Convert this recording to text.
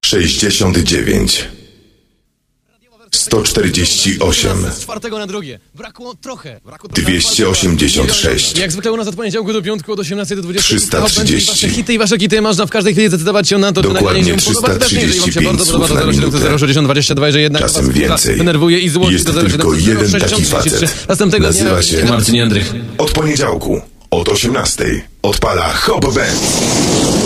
69 148 Z czwartego na drugie. Brakło trochę. 286 Jak zwykle u nas od poniedziałku do piątku od 18 do 20. 330 Wasze hity i wasze kity można w każdej chwili zdecydować się na to, czy Dokładnie nagranie się podoba, czy też nie. Jeżeli wam się 335 bardzo podoba, słów to na 07022, że jednak Czasem was więcej. denerwuje i złości Jest do tylko 0700 jeden 60 taki 33. facet. Następnego Nazywa dnia się Marcin Jędrych. Od poniedziałku od 18 odpala Hop Band.